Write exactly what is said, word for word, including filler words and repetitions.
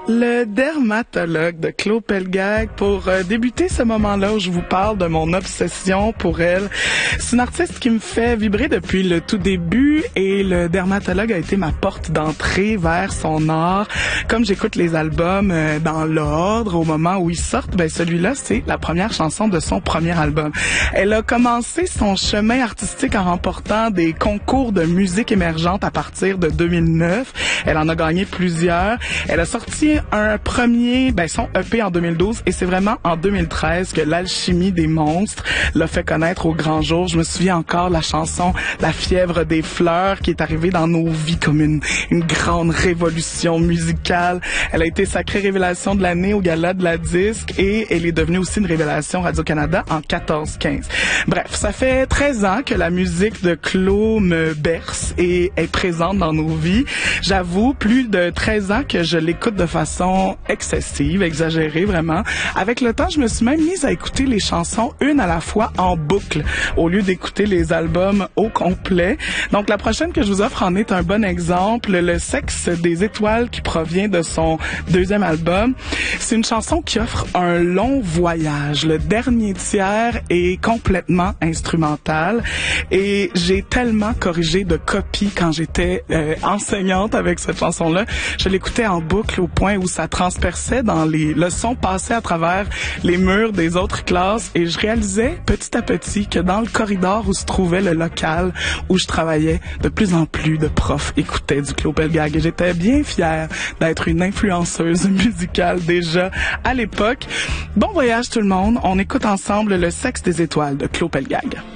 Le dermatologue de Claude Pelgag pour euh, débuter ce moment-là où je vous parle de mon obsession pour elle. C'est une artiste qui me fait vibrer depuis le tout début et le dermatologue a été ma porte d'entrée vers son art. Comme j'écoute les albums euh, dans l'ordre au moment où ils sortent, ben celui-là c'est la première chanson de son premier album. Elle a commencé son chemin artistique en remportant des concours de musique émergente à partir de deux mille neuf. Elle en a gagné plusieurs. Elle a sorti un premier, ben son E P en deux mille douze et c'est vraiment en deux mille treize que l'alchimie des monstres l'a fait connaître au grand jour. Je me souviens encore de la chanson La fièvre des fleurs qui est arrivée dans nos vies comme une, une grande révolution musicale. Elle a été sacrée révélation de l'année au Gala de la disque et elle est devenue aussi une révélation Radio-Canada en quatorze quinze. Bref, ça fait treize ans que la musique de Claude me berce et est présente dans nos vies. J'avoue, plus de treize ans que je l'écoute de façon excessive, exagérée vraiment. Avec le temps, je me suis même mise à écouter les chansons une à la fois en boucle au lieu d'écouter les albums au complet. Donc la prochaine que je vous offre en est un bon exemple, Le sexe des étoiles qui provient de son deuxième album. C'est une chanson qui offre un long voyage. Le dernier tiers est complètement instrumental et j'ai tellement corrigé de copies quand j'étais euh, enseignante avec cette chanson-là. Je l'écoutais en boucle au point où ça transperçait dans les leçons passées à travers les murs des autres classes et je réalisais petit à petit que dans le corridor où se trouvait le local où je travaillais, de plus en plus de profs écoutaient du Claude Pelgag et j'étais bien fière d'être une influenceuse musicale déjà à l'époque. Bon voyage tout le monde, on écoute ensemble Le sexe des étoiles de Claude Pelgag.